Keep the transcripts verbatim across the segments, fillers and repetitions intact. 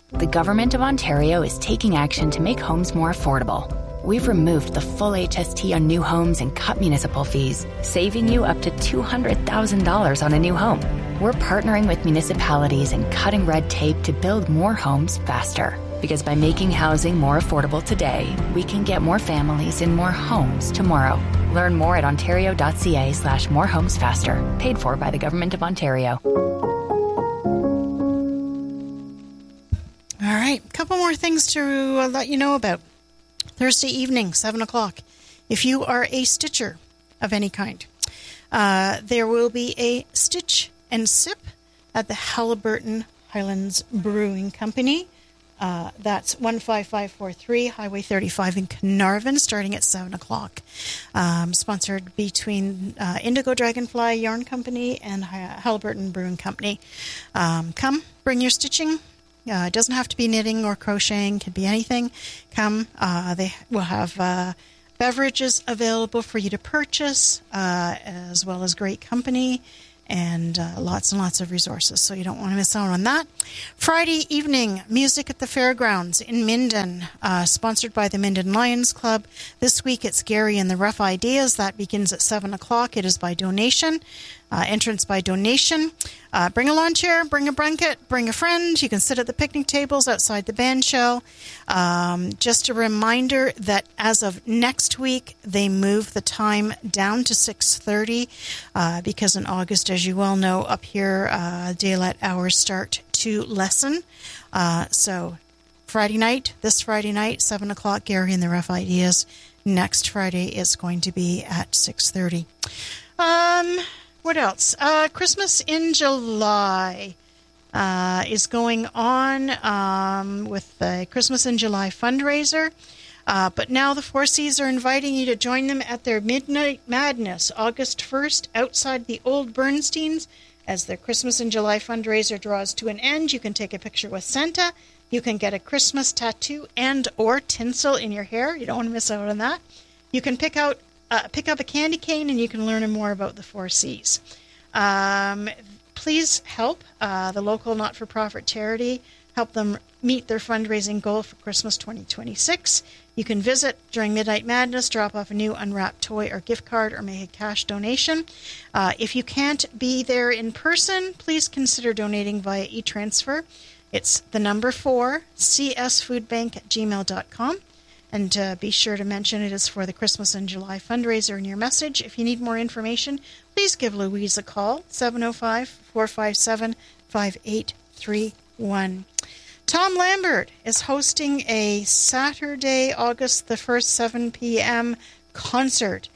The Government of Ontario is taking action to make homes more affordable. We've removed the full H S T on new homes and cut municipal fees, saving you up to two hundred thousand dollars on a new home. We're partnering with municipalities and cutting red tape to build more homes faster. Because by making housing more affordable today, we can get more families in more homes tomorrow. Learn more at ontario.ca slash more homes faster. Paid for by the Government of Ontario. All right, a couple more things to uh, let you know about. Thursday evening, seven o'clock. If you are a stitcher of any kind, uh, there will be a Stitch and Sip at the Haliburton Highlands Brewing Company. Uh, that's one five five four three Highway thirty-five in Carnarvon, starting at seven o'clock. Um, sponsored between uh, Indigo Dragonfly Yarn Company and Haliburton Brewing Company. Um, come, bring your stitching. Uh, it doesn't have to be knitting or crocheting. Could be anything. Come. Uh, they will have uh, beverages available for you to purchase, uh, as well as great company and uh, lots and lots of resources. So you don't want to miss out on that. Friday evening, music at the fairgrounds in Minden, uh, sponsored by the Minden Lions Club. This week it's Gary and the Rough Ideas. That begins at seven o'clock. It is by donation. Uh, entrance by donation. Uh, bring a lawn chair, bring a blanket, bring a friend. You can sit at the picnic tables outside the band shell. Um, just a reminder that as of next week, they move the time down to six thirty uh, because in August, as you well know, up here, uh, daylight hours start to lessen. Uh, so Friday night, this Friday night, seven o'clock, Gary and the Rough Ideas. Next Friday is going to be at six thirty. Um... What else? Uh, Christmas in July uh, is going on um, with the Christmas in July fundraiser. Uh, but now the Four Cs are inviting you to join them at their Midnight Madness, August first, outside the Old Bernsteins. As their Christmas in July fundraiser draws to an end, you can take a picture with Santa. You can get a Christmas tattoo and or tinsel in your hair. You don't want to miss out on that. You can pick out Uh, pick up a candy cane, and you can learn more about the Four Cs. Um, please help uh, the local not-for-profit charity, help them meet their fundraising goal for Christmas twenty twenty-six. You can visit during Midnight Madness, drop off a new unwrapped toy or gift card, or make a cash donation. Uh, if you can't be there in person, please consider donating via e-transfer. It's the number four, csfoodbank at gmail dot com. And uh, be sure to mention it is for the Christmas in July fundraiser in your message. If you need more information, please give Louise a call, seven oh five, four five seven, five eight three one. Tom Lambert is hosting a Saturday, August the first, seven p.m. concert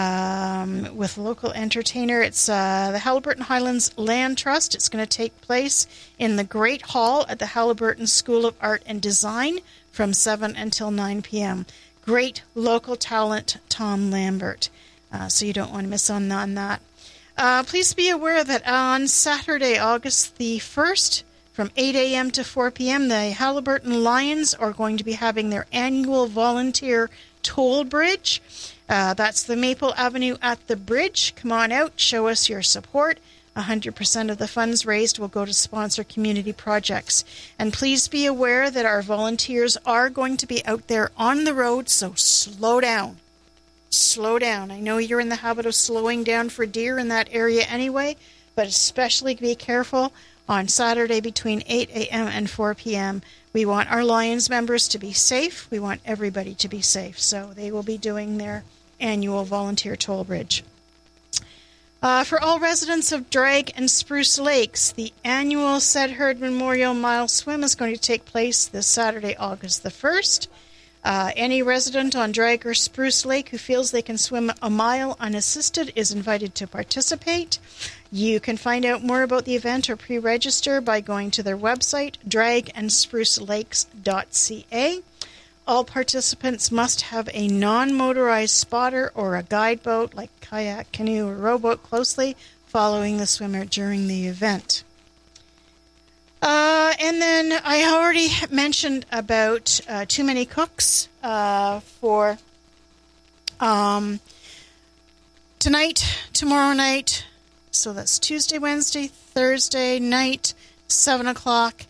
um, with local entertainer. It's uh, the Haliburton Highlands Land Trust. It's going to take place in the Great Hall at the Haliburton School of Art and Design from seven until nine p.m. Great local talent, Tom Lambert. Uh, so you don't want to miss on, on that. Uh, please be aware that on Saturday, August the first, from eight a.m. to four p.m., the Haliburton Lions are going to be having their annual volunteer toll bridge. Uh, that's the Maple Avenue at the bridge. Come on out, show us your support. one hundred percent of the funds raised will go to sponsor community projects. And please be aware that our volunteers are going to be out there on the road, so slow down. Slow down. I know you're in the habit of slowing down for deer in that area anyway, but especially be careful on Saturday between eight a.m. and four p.m. We want our Lions members to be safe. We want everybody to be safe. So they will be doing their annual volunteer toll bridge. Uh, for all residents of Drag and Spruce Lakes, the annual Said Herd Memorial Mile Swim is going to take place this Saturday, August the first. Uh, any resident on Drag or Spruce Lake who feels they can swim a mile unassisted is invited to participate. You can find out more about the event or pre-register by going to their website, drag and spruce lakes dot c a. All participants must have a non-motorized spotter or a guide boat like kayak, canoe, or rowboat closely following the swimmer during the event. Uh, and then I already mentioned about uh, Too Many Cooks uh, for um, tonight, tomorrow night. So that's Tuesday, Wednesday, Thursday night, seven o'clock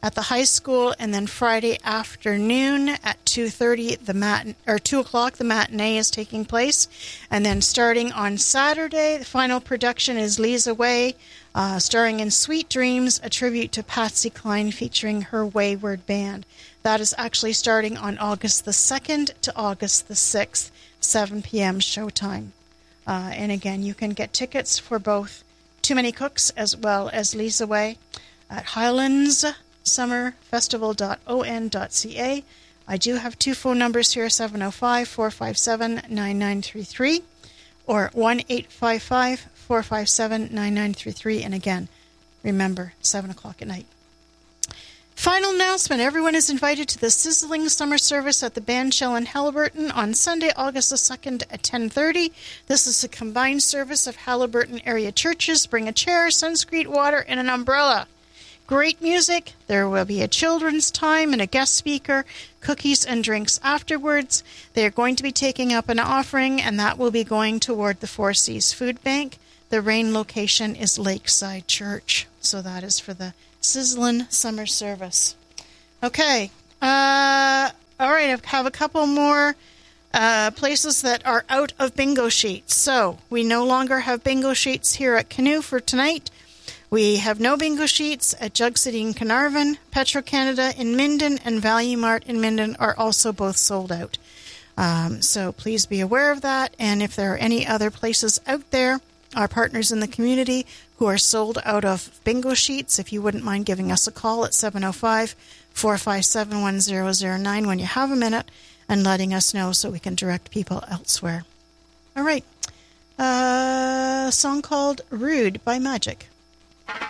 at the high school, and then Friday afternoon at two thirty, the mat or two o'clock, the matinee is taking place, and then starting on Saturday, the final production is Lisa Way, uh, starring in Sweet Dreams, a tribute to Patsy Cline featuring her Wayward Band. That is actually starting on August the second to August the sixth, seven p.m. showtime. Uh, and again, you can get tickets for both Too Many Cooks as well as Lisa Way at highlands summer festival dot o n dot c a. I do have two phone numbers here, seven oh five, four five seven, nine nine three three or one eight five five, four five seven, nine nine three three. And again, remember, seven o'clock at night. Final announcement. Everyone is invited to the Sizzling Summer Service at the Bandshell in Haliburton on Sunday, August the second at ten thirty. This is a combined service of Haliburton area churches. Bring a chair, sunscreen, water, and an umbrella. Great music. There will be a children's time and a guest speaker, cookies and drinks afterwards. They are going to be taking up an offering, and that will be going toward the Four Seas Food Bank. The rain location is Lakeside Church. So that is for the Sizzlin' Summer Service. Okay. Uh, all right, I have a couple more uh, places that are out of bingo sheets. So we no longer have bingo sheets here at Canoe for tonight. We have no bingo sheets at Jug City in Carnarvon, Petro-Canada in Minden, and Value Mart in Minden are also both sold out. Um, so please be aware of that. And if there are any other places out there, our partners in the community who are sold out of bingo sheets, if you wouldn't mind giving us a call at seven oh five, four five seven, one zero zero nine when you have a minute and letting us know so we can direct people elsewhere. All right. Uh, a song called Rude by Magic.